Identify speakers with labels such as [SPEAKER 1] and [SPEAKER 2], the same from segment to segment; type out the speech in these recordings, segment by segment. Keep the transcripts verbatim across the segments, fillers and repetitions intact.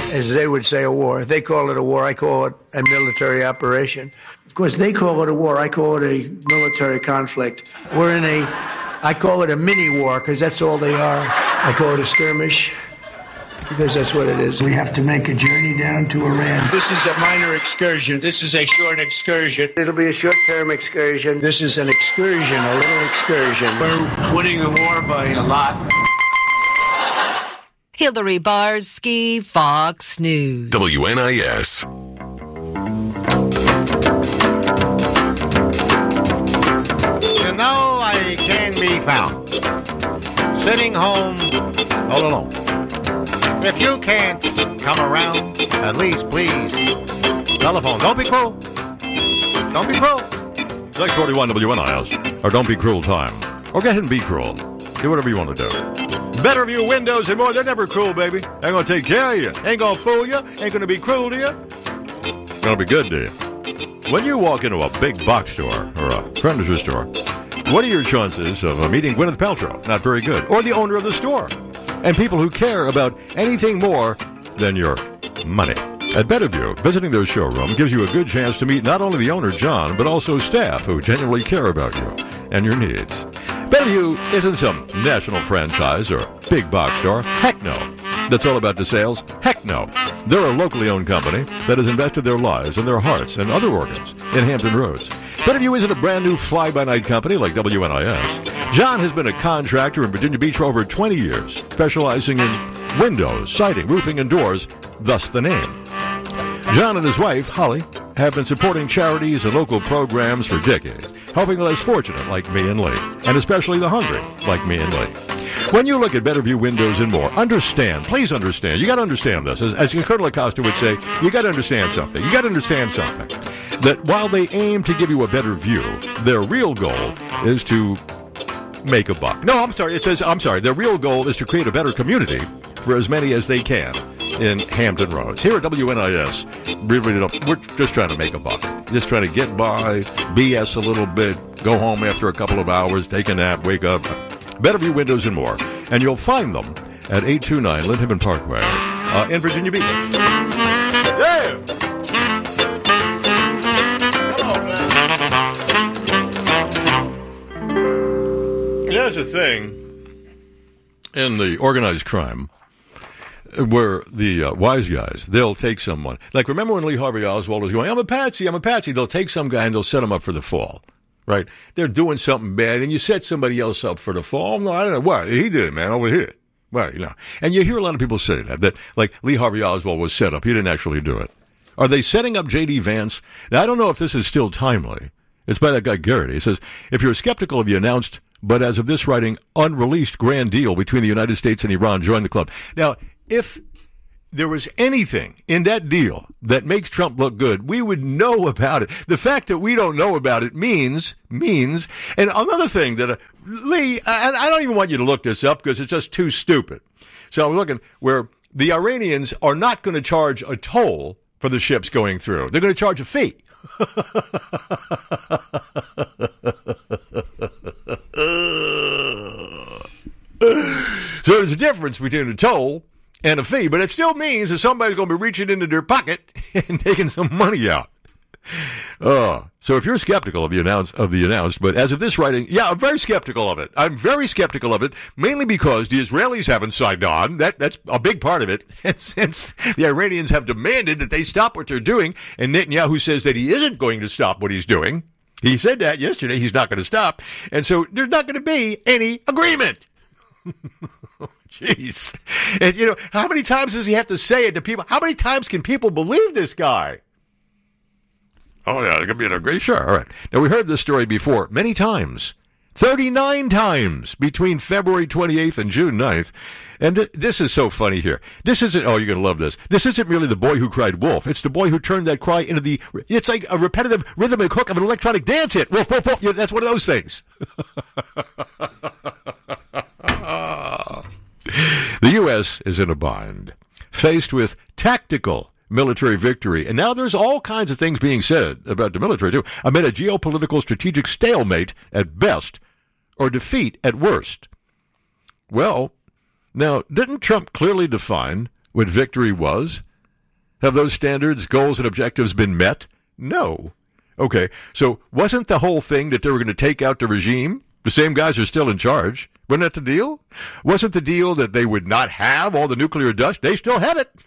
[SPEAKER 1] as they would say, a war. They call it a war. I call it a military operation. Of course, they call it a war. I call it a military conflict. We're in a, I call it a mini war because that's all they are. I call it a skirmish because that's what it is. We have to make a journey down to Iran.
[SPEAKER 2] This is a minor excursion. This is a short excursion.
[SPEAKER 1] It'll be a short-term excursion.
[SPEAKER 2] This is an excursion, a little excursion. We're winning the war by a lot.
[SPEAKER 3] Hillary Barsky, Fox News.
[SPEAKER 4] W N I S.
[SPEAKER 5] You know I can be found sitting home all alone. If you can't come around, at least please telephone. Don't be cruel. Don't be cruel.
[SPEAKER 6] six forty-one W N I S, or Don't Be Cruel time. Or go ahead and be cruel. Do whatever you want to do. Better View Windows and More, they're never cruel, baby. Ain't gonna take care of you. Ain't gonna fool you. Ain't gonna be cruel to you. Gonna be good to you. When you walk into a big box store or a furniture store, what are your chances of uh, meeting Gwyneth Paltrow? Not very good. Or the owner of the store. And people who care about anything more than your money. At Better View, visiting their showroom gives you a good chance to meet not only the owner, John, but also staff who genuinely care about you and your needs. Better View isn't some national franchise or big box store. Heck no. That's all about the sales? Heck no. They're a locally owned company that has invested their lives and their hearts and other organs in Hampton Roads. Better View isn't a brand new fly-by-night company like W N I S. John has been a contractor in Virginia Beach for over twenty years, specializing in windows, siding, roofing, and doors, thus the name. John and his wife, Holly, have been supporting charities and local programs for decades, helping the less fortunate like me and Lee, and especially the hungry like me and Lee. When you look at Better View Windows and More, understand, please understand, you got to understand this. As, as Colonel Acosta would say, you got to understand something. You got to understand something. That while they aim to give you a better view, their real goal is to make a buck. No, I'm sorry. It says, I'm sorry. Their real goal is to create a better community for as many as they can in Hampton Roads. Here at W N I S, we really don't, we're just trying to make a buck. Just trying to get by, B S a little bit, go home after a couple of hours, take a nap, wake up. Better View Windows and More. And you'll find them at eight two nine Lyndham Parkway uh, in Virginia Beach. Yeah! There's a thing in the organized crime where the uh, wise guys, they'll take someone. Like, remember when Lee Harvey Oswald was going, I'm a patsy, I'm a patsy. They'll take some guy and they'll set him up for the fall, right? They're doing something bad, and you set somebody else up for the fall. No, I don't know. What? He did it, man, over here. Well, you know. And you hear a lot of people say that, that, like, Lee Harvey Oswald was set up. He didn't actually do it. Are they setting up J D. Vance? Now, I don't know if this is still timely. It's by that guy Garrity. He says, if you're skeptical of the announced, but as of this writing, unreleased grand deal between the United States and Iran, join the club. Now, if there was anything in that deal that makes Trump look good, we would know about it. The fact that we don't know about it means, means, and another thing that, uh, Lee, I, I don't even want you to look this up because it's just too stupid. So I'm looking where the Iranians are not going to charge a toll for the ships going through. They're going to charge a fee. So there's a difference between a toll and a fee, but it still means that somebody's going to be reaching into their pocket and taking some money out. Oh, so if you're skeptical of the announced, of the announced, but as of this writing, yeah, I'm very skeptical of it. I'm very skeptical of it, mainly because the Israelis haven't signed on. That that's a big part of it. And since the Iranians have demanded that they stop what they're doing, and Netanyahu says that he isn't going to stop what he's doing, he said that yesterday. He's not going to stop, and so there's not going to be any agreement. Jeez. And, you know, how many times does he have to say it to people? How many times can people believe this guy? Oh, yeah, it could be an agreement. Sure, all right. Now, we heard this story before many times. thirty-nine times between February twenty-eighth and June ninth. And th- this is so funny here. This isn't, oh, you're going to love this. This isn't merely the boy who cried wolf. It's the boy who turned that cry into the, it's like a repetitive rhythmic hook of an electronic dance hit. Wolf, wolf, wolf. Yeah, that's one of those things. The U S is in a bind, faced with tactical military victory. And now there's all kinds of things being said about the military, too, amid a geopolitical strategic stalemate at best or defeat at worst. Well, now, didn't Trump clearly define what victory was Have those standards, goals, and objectives been met? No. Okay, so wasn't the whole thing that they were going to take out the regime? The same guys are still in charge. Wasn't that the deal? Wasn't the deal that they would not have all the nuclear dust? They still have it.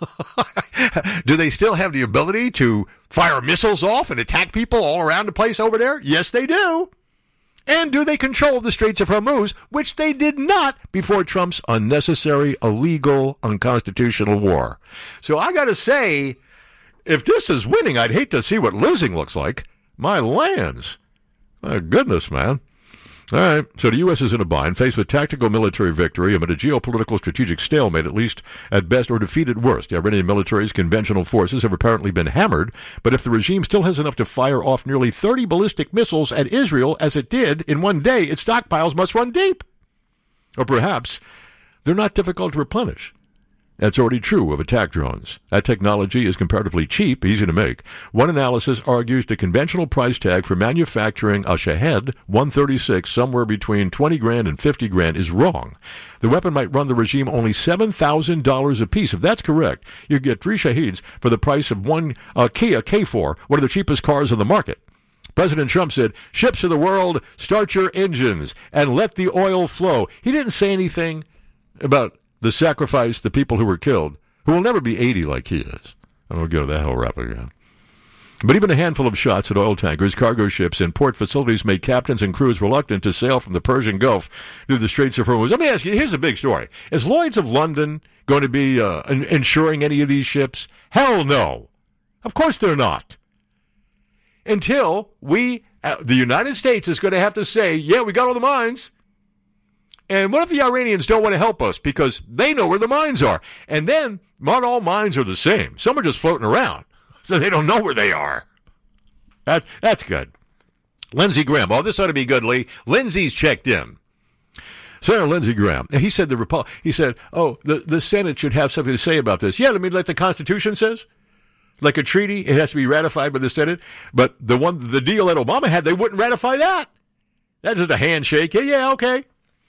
[SPEAKER 6] Do they still have the ability to fire missiles off and attack people all around the place over there? Yes, they do. And do they control the Straits of Hormuz, which they did not before Trump's unnecessary, illegal, unconstitutional war? So I got to say, if this is winning, I'd hate to see what losing looks like. My lands. My goodness, man. All right, so the U S is in a bind, faced with tactical military victory amid a geopolitical strategic stalemate, at least at best, or defeat at worst. The Iranian military's conventional forces have apparently been hammered, but if the regime still has enough to fire off nearly thirty ballistic missiles at Israel, as it did in one day, its stockpiles must run deep. Or perhaps they're not difficult to replenish. That's already true of attack drones. That technology is comparatively cheap, easy to make. One analysis argues the conventional price tag for manufacturing a Shahed one thirty-six somewhere between twenty grand and fifty grand is wrong. The weapon might run the regime only seven thousand dollars apiece. If that's correct, you get three Shaheds for the price of one uh, Kia K four, one of the cheapest cars on the market. President Trump said, "Ships of the world, start your engines and let the oil flow." He didn't say anything about the sacrifice, the people who were killed, who will never be eighty like he is. I don't go to that whole rap again. But even a handful of shots at oil tankers, cargo ships, and port facilities made captains and crews reluctant to sail from the Persian Gulf through the Straits of Hormuz. Let me ask you, here's a big story. Is Lloyd's of London going to be uh, insuring any of these ships? Hell no. Of course they're not. Until we, uh, the United States is going to have to say, yeah, we got all the mines. And what if the Iranians don't want to help us because they know where the mines are? And then, not all mines are the same. Some are just floating around, so they don't know where they are. That, that's good. Lindsey Graham. Oh, this ought to be good, Lee. Lindsey's checked in. Senator Lindsey Graham. He said, the Repu- he said, oh, the, the Senate should have something to say about this. Yeah, I mean, like the Constitution says. Like a treaty, it has to be ratified by the Senate. But the one, the deal that Obama had, they wouldn't ratify that. That's just a handshake. Yeah, yeah, okay.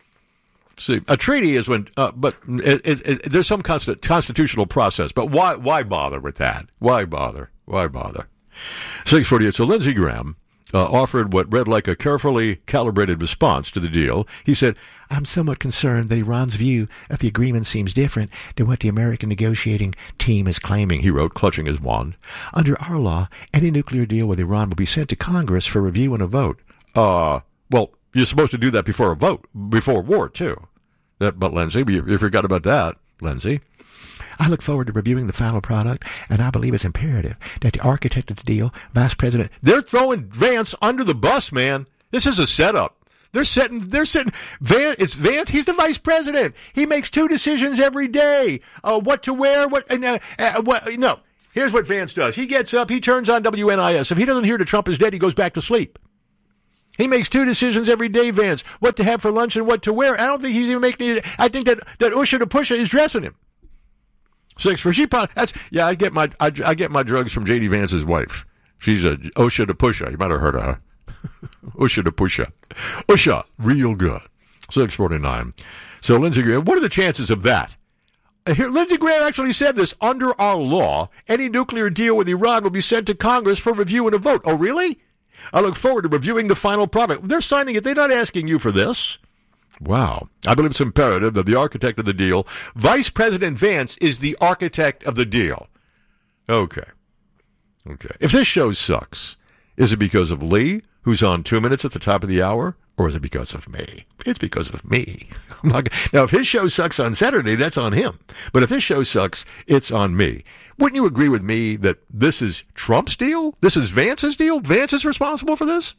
[SPEAKER 6] See, a treaty is when, uh, but it, it, it, there's some consti- constitutional process. But why, why bother with that? Why bother? Why bother? six forty-eight. So Lindsey Graham uh, offered what read like a carefully calibrated response to the deal. He said, "I'm somewhat concerned that Iran's view of the agreement seems different than what the American negotiating team is claiming," he wrote, clutching his wand. "Under our law, any nuclear deal with Iran will be sent to Congress for review and a vote." Uh, well, you're supposed to do that before a vote, before war, too. That, but, Lindsey, you, you forgot about that, Lindsey. "I look forward to reviewing the final product, and I believe it's imperative that the architect of the deal, Vice President..." They're throwing Vance under the bus, man. This is a setup. They're setting, they're setting, Vance, it's Vance, he's the vice president. He makes two decisions every day. Uh, what to wear, what, uh, uh, what, no. Here's what Vance does. He gets up, he turns on W N I S. If he doesn't hear that Trump is dead, he goes back to sleep. He makes two decisions every day, Vance. What to have for lunch and what to wear. I don't think he's even making it. I think that, that Usha to Pusha is dressing him. Six for she. That's yeah. I get my I, I get my drugs from J D Vance's wife. She's a Usha to Pusha. You might have heard of her. Usha to Pusha. Usha, real good. Six forty nine. So Lindsey Graham, what are the chances of that? Here, Lindsey Graham actually said this. Under our law, any nuclear deal with Iran will be sent to Congress for review and a vote. Oh, really? "I look forward to reviewing the final product." They're signing it. They're not asking you for this. Wow. "I believe it's imperative that the architect of the deal, Vice President Vance, is the architect of the deal." Okay. Okay. If this show sucks, is it because of Lee, who's on two minutes at the top of the hour, or is it because of me? It's because of me. I'm not, now, if his show sucks on Saturday, that's on him. But if this show sucks, it's on me. Wouldn't you agree with me that this is Trump's deal? This is Vance's deal? Vance is responsible for this?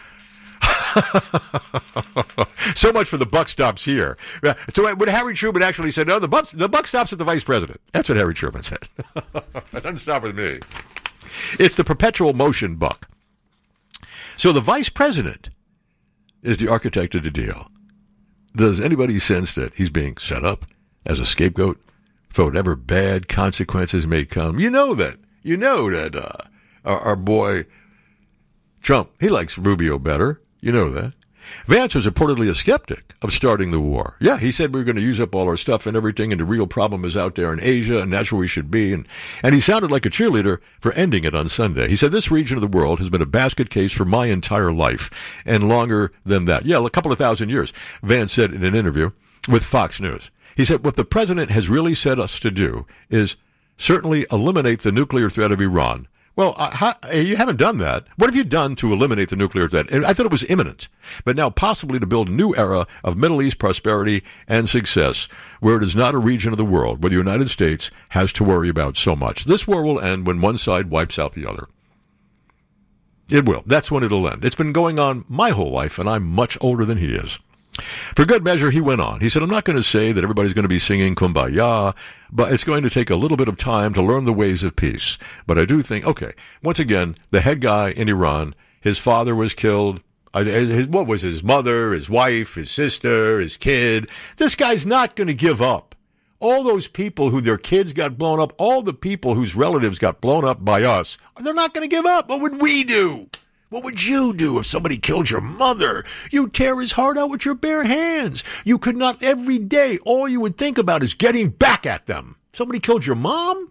[SPEAKER 6] So much for the buck stops here. So when Harry Truman actually said, no, the buck, the buck stops at the vice president. That's what Harry Truman said. It doesn't stop with me. It's the perpetual motion buck. So the vice president is the architect of the deal. Does anybody sense that he's being set up as a scapegoat for whatever bad consequences may come? You know that. You know that uh, our, our boy Trump, he likes Rubio better. You know that. Vance was reportedly a skeptic of starting the war. Yeah, he said we were going to use up all our stuff and everything, and the real problem is out there in Asia, and that's where we should be. And, and he sounded like a cheerleader for ending it on Sunday. He said, this region of the world has been a basket case for my entire life, and longer than that. Yeah, a couple of thousand years, Vance said in an interview with Fox News. He said, what the president has really said us to do is certainly eliminate the nuclear threat of Iran. Well, uh, how, you haven't done that. What have you done to eliminate the nuclear threat? I thought it was imminent, but now possibly to build a new era of Middle East prosperity and success, where it is not a region of the world where the United States has to worry about so much. This war will end when one side wipes out the other. It will. That's when it'll end. It's been going on my whole life, and I'm much older than he is. For good measure, he went on. He said, I'm not going to say that everybody's going to be singing Kumbaya, but it's going to take a little bit of time to learn the ways of peace. But I do think, okay, once again, the head guy in Iran, his father was killed. His, what was his mother, his wife, his sister, his kid? This guy's not going to give up. All those people who their kids got blown up, all the people whose relatives got blown up by us, they're not going to give up. What would we do? What would you do if somebody killed your mother? You'd tear his heart out with your bare hands. You could not, every day, all you would think about is getting back at them. Somebody killed your mom?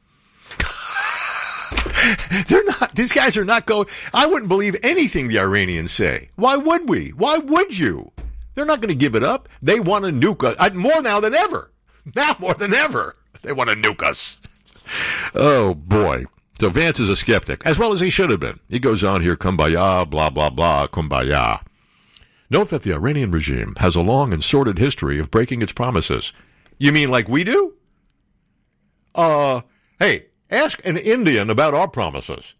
[SPEAKER 6] They're not, these guys are not going, I wouldn't believe anything the Iranians say. Why would we? Why would you? They're not going to give it up. They want to nuke us, more now than ever. Now more than ever. They want to nuke us. Oh, boy. So Vance is a skeptic, as well as he should have been. He goes on here, kumbaya, blah, blah, blah, kumbaya. Note that the Iranian regime has a long and sordid history of breaking its promises. You mean like we do? Uh, hey, ask an Indian about our promises.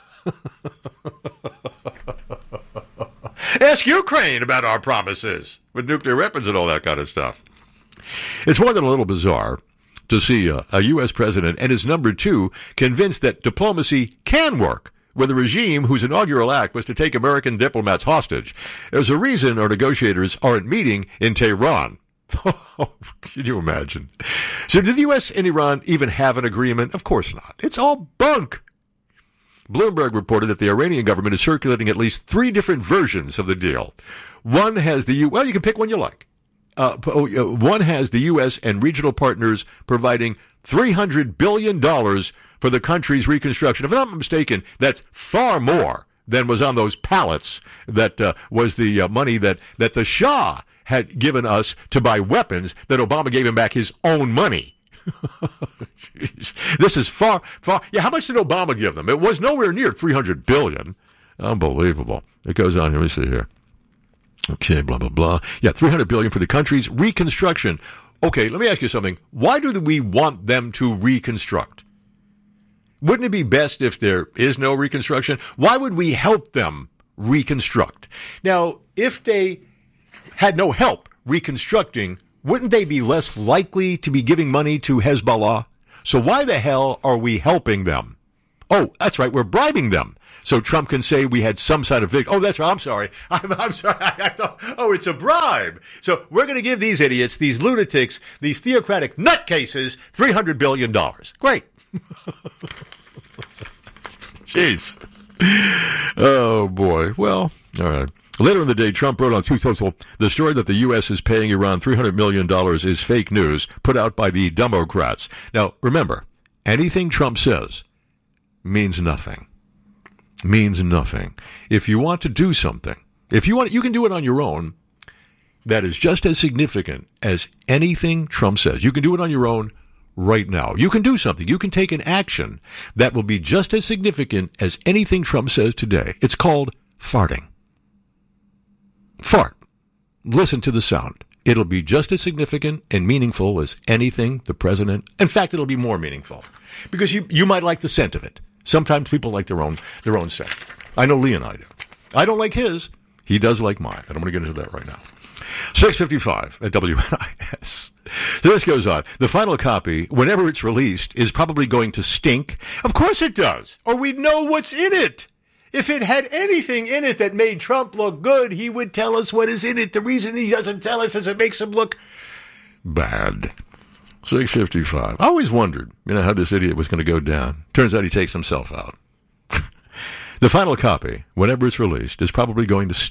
[SPEAKER 6] Ask Ukraine about our promises with nuclear weapons and all that kind of stuff. It's more than a little bizarre to see a, a U S president and his number two convinced that diplomacy can work with a regime whose inaugural act was to take American diplomats hostage. There's a reason our negotiators aren't meeting in Tehran. Can you imagine? So did the U S and Iran even have an agreement? Of course not. It's all bunk. Bloomberg reported that the Iranian government is circulating at least three different versions of the deal. One has the U. Well, you can pick one you like. Uh, one has the U S and regional partners providing three hundred billion dollars for the country's reconstruction. If I'm not mistaken, that's far more than was on those pallets that uh, was the uh, money that, that the Shah had given us to buy weapons that Obama gave him back his own money. Jeez. This is far, far. Yeah, how much did Obama give them? It was nowhere near three hundred billion dollars. Unbelievable. It goes on here. Let me see here. Okay, blah, blah, blah. Yeah, three hundred billion dollars for the country's reconstruction. Okay, let me ask you something. Why do we want them to reconstruct? Wouldn't it be best if there is no reconstruction? Why would we help them reconstruct? Now, if they had no help reconstructing, wouldn't they be less likely to be giving money to Hezbollah? So why the hell are we helping them? Oh, that's right, we're bribing them. So Trump can say we had some side of victory. Oh, that's right. I'm sorry. I'm, I'm sorry. I thought, oh, it's a bribe. So we're going to give these idiots, these lunatics, these theocratic nutcases, three hundred billion dollars. Great. Jeez. Oh, boy. Well, all right. Later in the day, Trump wrote on Truth Social, the story that the U S is paying Iran three hundred million dollars is fake news put out by the Democrats. Now, remember, anything Trump says means nothing. Means nothing. If you want to do something, if you want, you can do it on your own. That is just as significant as anything Trump says. You can do it on your own right now. You can do something. You can take an action that will be just as significant as anything Trump says today. It's called farting. Fart. Listen to the sound. It'll be just as significant and meaningful as anything the president. In fact, it'll be more meaningful because you, you might like the scent of it. Sometimes people like their own their own scent. I know Lee and I do. I don't like his. He does like mine. And I'm going to get into that right now. six fifty-five at W N I S. So this goes on. The final copy, whenever it's released, is probably going to stink. Of course it does. Or we'd know what's in it. If it had anything in it that made Trump look good, he would tell us what is in it. The reason he doesn't tell us is it makes him look bad. six fifty-five. I always wondered, you know, how this idiot was going to go down. Turns out he takes himself out. The final copy, whenever it's released, is probably going to stink.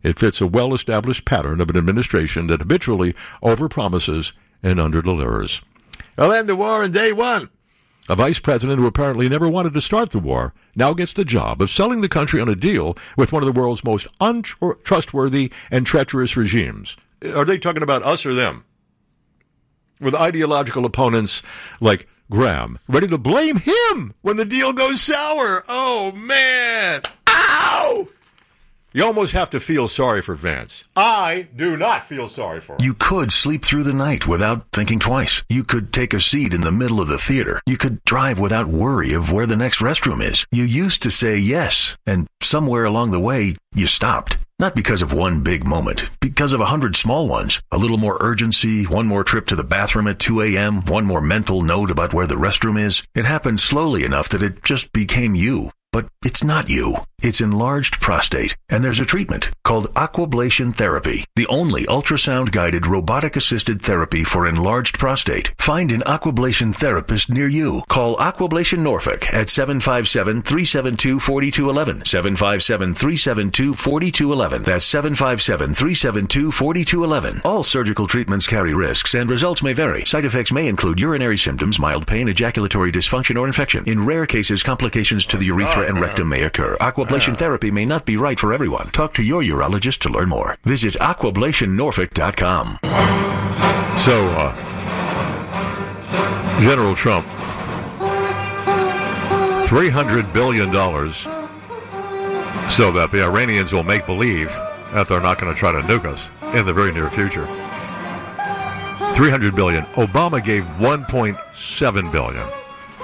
[SPEAKER 6] It fits a well-established pattern of an administration that habitually overpromises and underdelivers. I'll end the war on day one. A vice president who apparently never wanted to start the war now gets the job of selling the country on a deal with one of the world's most untrustworthy and treacherous regimes. Are they talking about us or them? With ideological opponents like Graham, ready to blame him when the deal goes sour. Oh, man. Ow! You almost have to feel sorry for Vance. I do not feel sorry for him.
[SPEAKER 4] You could sleep through the night without thinking twice. You could take a seat in the middle of the theater. You could drive without worry of where the next restroom is. You used to say yes, and somewhere along the way, you stopped. Not because of one big moment, because of a hundred small ones. A little more urgency, one more trip to the bathroom at two a.m., one more mental note about where the restroom is. It happened slowly enough that it just became you. But it's not you. It's enlarged prostate, and there's a treatment called Aquablation Therapy, the only ultrasound-guided robotic-assisted therapy for enlarged prostate. Find an Aquablation therapist near you. Call Aquablation Norfolk at seven five seven, three seven two, four two one one, seven five seven, three seven two, four two one one. That's seven five seven, three seven two, four two one one. All surgical treatments carry risks, and results may vary. Side effects may include urinary symptoms, mild pain, ejaculatory dysfunction, or infection. In rare cases, complications to the urethra and rectum may occur. Aquablation therapy may not be right for everyone. Talk to your urologist to learn more. Visit aquablation norfolk dot com.
[SPEAKER 6] So, uh, General Trump, three hundred billion dollars so that the Iranians will make believe that they're not going to try to nuke us in the very near future. three hundred billion dollars. Obama gave one point seven billion dollars.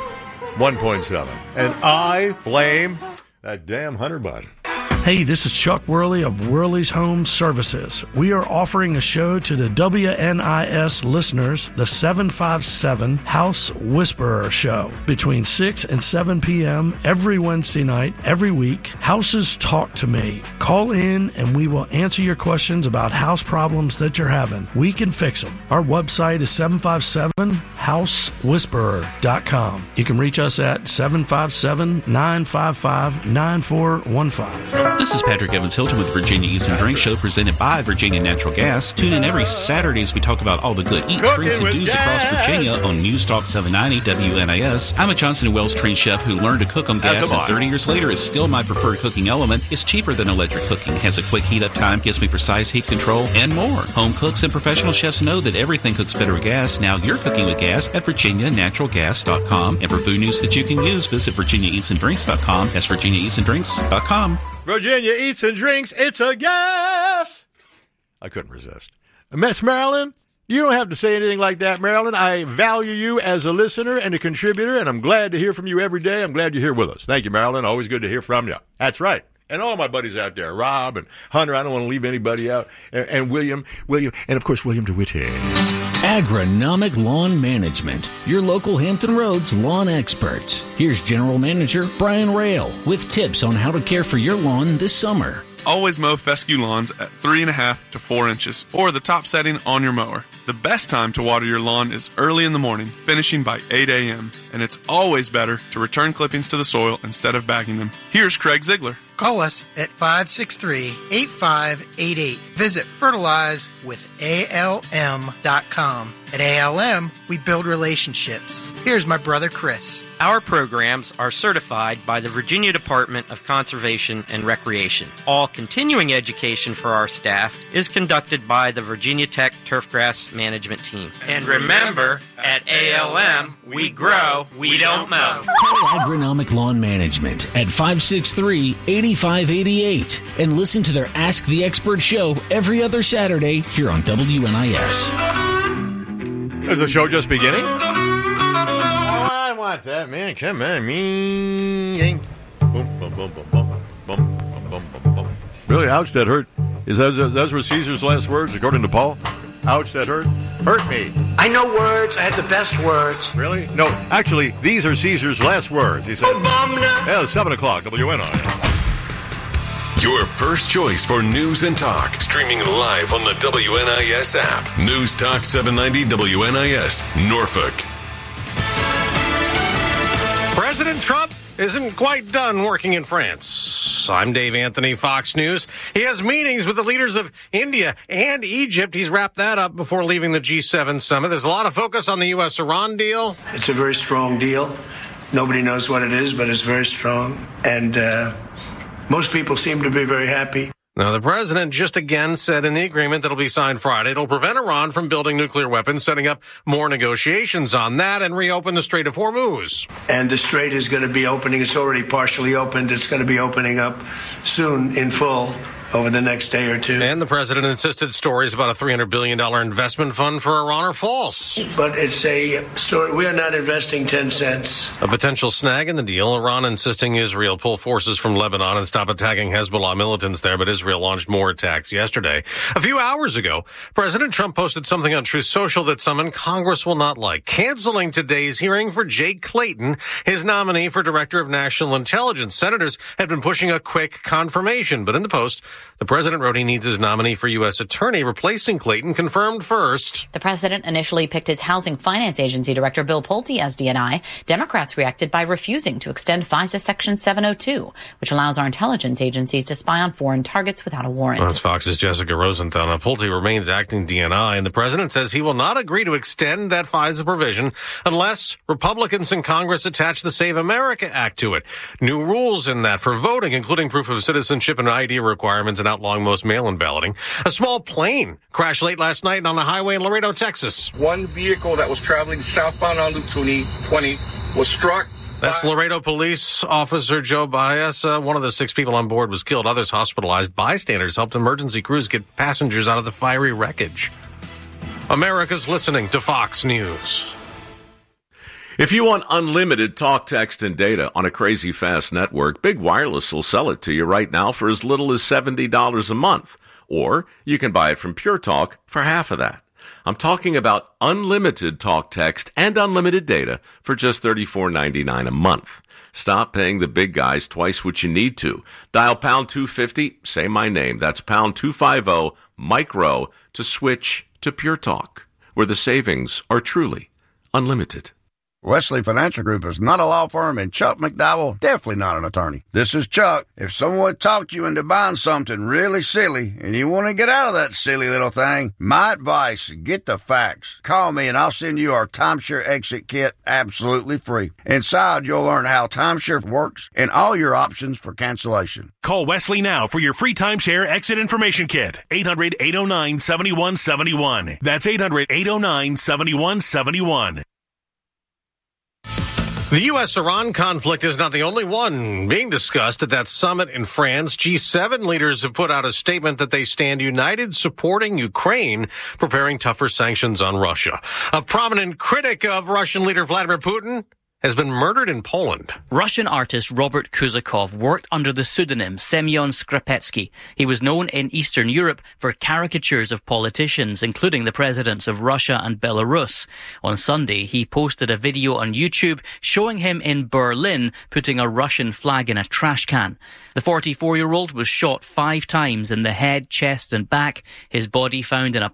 [SPEAKER 6] one point seven. And I blame that damn Hunter Biden.
[SPEAKER 7] Hey, this is Chuck Worley of Worley's Home Services. We are offering a show to the W N I S listeners, the seven five seven House Whisperer Show, between six and seven p.m. every Wednesday night, every week. Houses Talk to Me. Call in and we will answer your questions about house problems that you're having. We can fix them. Our website is seven five seven house whisperer dot com. You can reach us at seven five seven, nine five five, nine four one five.
[SPEAKER 8] This is Patrick Evans Hilton with Virginia Eats and Drinks Show, presented by Virginia Natural Gas. Tune in every Saturday as we talk about all the good eats, drinks, and do's across Virginia on News Talk seven ninety W N I S. I'm a Johnson and Wales trained chef who learned to cook on gas, and thirty years later is still my preferred cooking element. It's cheaper than electric cooking, has a quick heat-up time, gives me precise heat control, and more. Home cooks and professional chefs know that everything cooks better with gas. Now you're cooking with gas at virginia natural gas dot com. And for food news that you can use, visit virginia eats and drinks dot com. That's virginia eats and drinks dot com.
[SPEAKER 6] Virginia Eats and Drinks, it's a gas! I couldn't resist. Miss Marilyn, you don't have to say anything like that, Marilyn. I value you as a listener and a contributor, and I'm glad to hear from you every day. I'm glad you're here with us. Thank you, Marilyn. Always good to hear from you. That's right. And all my buddies out there, Rob and Hunter, I don't want to leave anybody out, and, and William, William, and of course, William DeWitte.
[SPEAKER 9] Agronomic Lawn Management, your local Hampton Roads lawn experts. Here's General Manager Brian Rail with tips on how to care for your lawn this summer.
[SPEAKER 10] Always mow fescue lawns at three and a half to four inches or the top setting on your mower. The best time to water your lawn is early in the morning, finishing by eight a.m. And it's always better to return clippings to the soil instead of bagging them. Here's Craig Ziegler.
[SPEAKER 11] Call us at five six three, eight five eight eight. Visit fertilize with A L M dot com. At A L M, we build relationships. Here's my brother Chris.
[SPEAKER 12] Our programs are certified by the Virginia Department of Conservation and Recreation. All continuing education for our staff is conducted by the Virginia Tech Turfgrass Management Team. And remember, at A L M, we grow, we don't mow.
[SPEAKER 9] Call Agronomic Lawn Management at five six three, eight five eight eight and listen to their Ask the Expert show every other Saturday here on W N I S.
[SPEAKER 6] Is the show just beginning? Oh, I want that, man. Come on, me. Boom, boom, boom, boom, boom, boom, boom, boom, boom. Really, ouch, that hurt. Is that, those were Caesar's last words, according to Paul? Ouch, that hurt. Hurt me.
[SPEAKER 1] I know words. I have the best words.
[SPEAKER 6] Really? No, actually, these are Caesar's last words. He said, yeah, it's seven o'clock, W N I S.
[SPEAKER 13] Your first choice for news and talk. Streaming live on the W N I S app. News Talk seven ninety W N I S, Norfolk.
[SPEAKER 5] President Trump isn't quite done working in France.
[SPEAKER 14] News. I'm Dave Anthony, Fox News. He has meetings with the leaders of India and Egypt. He's wrapped that up before leaving the G seven summit. There's a lot of focus on the U S Iran deal.
[SPEAKER 1] It's a very strong deal. Nobody knows what it is, but it's very strong. And uh, most people seem to be very happy.
[SPEAKER 14] Now, the president just again said in the agreement that'll be signed Friday, it'll prevent Iran from building nuclear weapons, setting up more negotiations on that and reopen the Strait of Hormuz.
[SPEAKER 1] And the strait is going to be opening. It's already partially opened. It's going to be opening up soon in full over the next day or two.
[SPEAKER 14] And the president insisted stories about a three hundred billion dollars investment fund for Iran are false.
[SPEAKER 1] But it's a story. We are not investing ten cents.
[SPEAKER 14] A potential snag in the deal, Iran insisting Israel pull forces from Lebanon and stop attacking Hezbollah militants there, but Israel launched more attacks yesterday. A few hours ago, President Trump posted something on Truth Social that some in Congress will not like, canceling today's hearing for Jake Clayton, his nominee for Director of National Intelligence. Senators had been pushing a quick confirmation, but in the Post, the president wrote he needs his nominee for U S attorney, replacing Clayton, confirmed first.
[SPEAKER 15] The president initially picked his Housing Finance Agency director, Bill Pulte, as D N I. Democrats reacted by refusing to extend FISA Section seven oh two, which allows our intelligence agencies to spy on foreign targets without a warrant.
[SPEAKER 14] That's Fox's Jessica Rosenthal. Now, Pulte remains acting D N I, and the president says he will not agree to extend that FISA provision unless Republicans in Congress attach the Save America Act to it. New rules in that for voting, including proof of citizenship and I D requirements, and outlawing most mail-in balloting. A small plane crashed late last night on a highway in Laredo, Texas.
[SPEAKER 16] One vehicle that was traveling southbound on Loop twenty was struck.
[SPEAKER 14] That's Laredo Police Officer Joe Baez. Uh, one of the six people on board was killed. Others hospitalized. Bystanders helped emergency crews get passengers out of the fiery wreckage. America's listening to Fox News.
[SPEAKER 6] If you want unlimited talk, text, and data on a crazy fast network, Big Wireless will sell it to you right now for as little as seventy dollars a month. Or you can buy it from Pure Talk for half of that. I'm talking about unlimited talk, text, and unlimited data for just thirty-four ninety-nine a month. Stop paying the big guys twice what you need to. Dial pound two fifty, say my name. That's pound two fifty, micro, to switch to Pure Talk, where the savings are truly unlimited.
[SPEAKER 17] Wesley Financial Group is not a law firm, and Chuck McDowell definitely not an attorney. This is Chuck. If someone talked you into buying something really silly and you want to get out of that silly little thing, my advice, get the facts. Call me and I'll send you our timeshare exit kit absolutely free. Inside, you'll learn how timeshare works and all your options for cancellation.
[SPEAKER 18] Call Wesley now for your free timeshare exit information kit. eight hundred, eight oh nine, seven one seven one. That's eight hundred, eight oh nine, seven one seven one.
[SPEAKER 14] The U S Iran conflict is not the only one being discussed at that summit in France. G seven leaders have put out a statement that they stand united supporting Ukraine, preparing tougher sanctions on Russia. A prominent critic of Russian leader Vladimir Putin has been murdered in Poland.
[SPEAKER 19] Russian artist Robert Kuzakov worked under the pseudonym Semyon Skrapetsky. He was known in Eastern Europe for caricatures of politicians, including the presidents of Russia and Belarus. On Sunday, he posted a video on YouTube showing him in Berlin putting a Russian flag in a trash can. The forty-four-year-old was shot five times in the head, chest and back. His body found in a